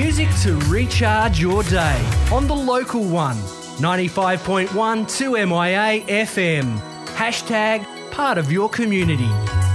Music to recharge your day on the local one. 95.1 2MIA FM. Hashtag part of your community.